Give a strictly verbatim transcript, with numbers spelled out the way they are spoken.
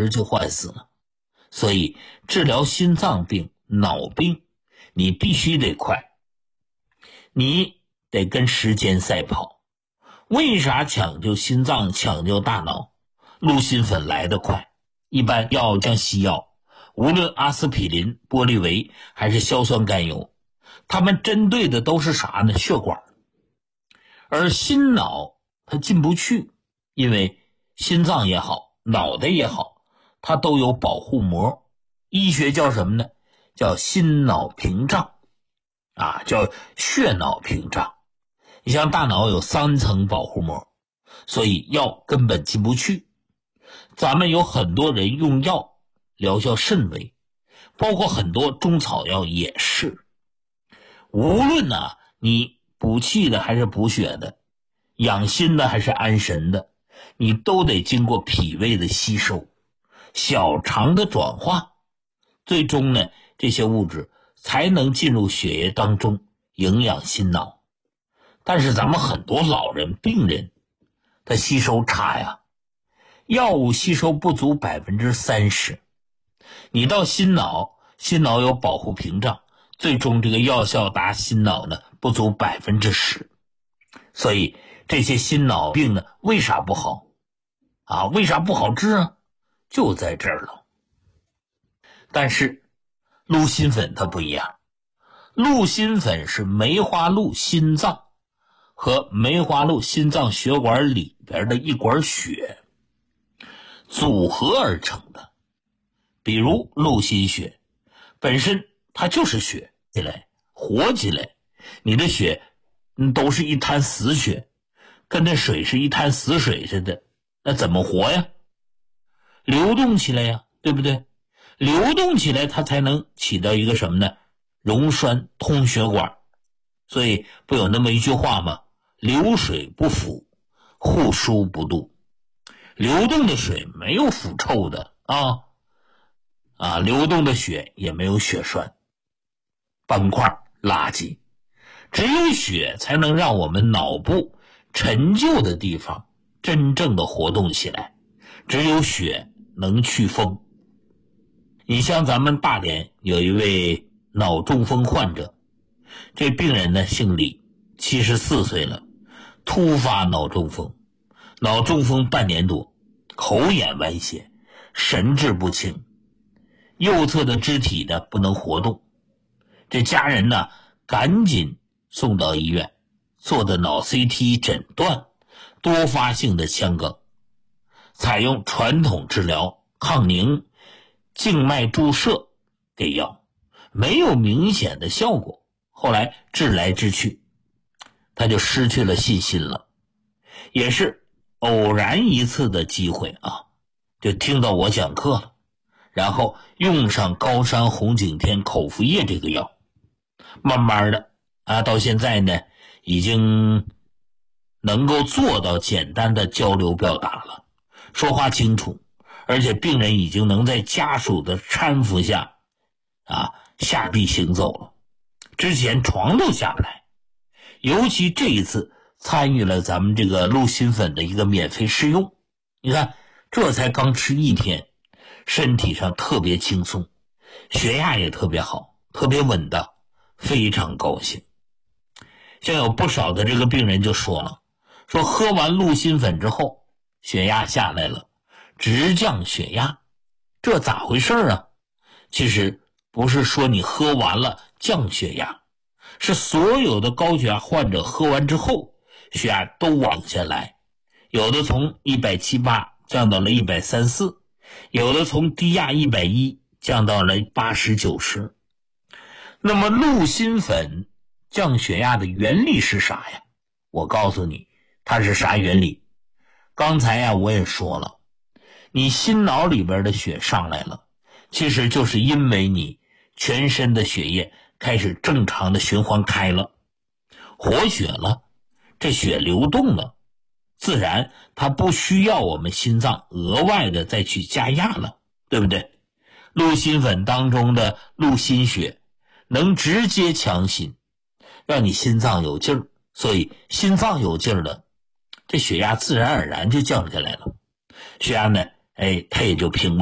质就坏死了。所以治疗心脏病、脑病，你必须得快，你得跟时间赛跑。为啥抢救心脏、抢救大脑？鹿心粉来得快。一般药像西药，无论阿司匹林、玻利维还是硝酸甘油，它们针对的都是啥呢？血管。而心脑它进不去，因为心脏也好，脑袋也好，它都有保护膜。医学叫什么呢？叫心脑屏障啊，叫血脑屏障。你像大脑有三层保护膜，所以药根本进不去。咱们有很多人用药疗效甚微，包括很多中草药也是。无论呢、啊、你补气的还是补血的，养心的还是安神的，你都得经过脾胃的吸收，小肠的转化，最终呢这些物质才能进入血液当中，营养心脑。但是咱们很多老人病人他吸收差呀，药物吸收不足 百分之三十， 你到心脑，心脑有保护屏障，最终这个药效达心脑呢不足 百分之十。 所以这些心脑病呢为啥不好啊？为啥不好治啊？就在这儿了。但是鹿心粉它不一样，鹿心粉是梅花鹿心脏和梅花鹿心脏血管里边的一管血组合而成的。比如鹿心血本身它就是血起来活起来，你的血都是一滩死血，跟那水是一滩死水似的，那怎么活呀？流动起来呀，对不对？流动起来它才能起到一个什么呢？溶栓通血管。所以不有那么一句话吗？流水不腐，户枢不蠹。流动的水没有腐臭的啊啊，流动的血也没有血栓、斑块、垃圾。只有血才能让我们脑部陈旧的地方真正的活动起来，只有血能祛风。你像咱们大连有一位脑中风患者，这病人呢姓李，七十四岁了，突发脑中风，脑中风半年多，口眼歪斜，神志不清，右侧的肢体呢不能活动。这家人呢赶紧送到医院，做的脑 C T 诊断多发性的腔梗，采用传统治疗抗凝、静脉注射给药，没有明显的效果。后来治来治去，他就失去了信心了。也是偶然一次的机会啊，就听到我讲课了，然后用上高山红景天口服液这个药，慢慢的啊，到现在呢已经能够做到简单的交流表达了，说话清楚，而且病人已经能在家属的搀扶下啊下地行走了，之前床都下不来。尤其这一次参与了咱们这个鹿心粉的一个免费试用，你看这才刚吃一天，身体上特别轻松，血压也特别好，特别稳当，非常高兴。像有不少的这个病人就说了，说喝完鹿心粉之后血压下来了，直降血压，这咋回事啊？其实不是说你喝完了降血压，是所有的高血压患者喝完之后血压都往下来，有的从一百七十八降到了一百三十四，有的从低压一百一降到了八十九十。那么鹿心粉降血压的原理是啥呀？我告诉你它是啥原理。刚才呀我也说了，你心脑里边的血上来了，其实就是因为你全身的血液开始正常的循环开了，活血了，这血流动了，自然它不需要我们心脏额外的再去加压了，对不对？鹿心粉当中的鹿心血能直接强心，让你心脏有劲儿，所以心脏有劲儿了，这血压自然而然就降下来了，血压呢，哎，它也就平稳。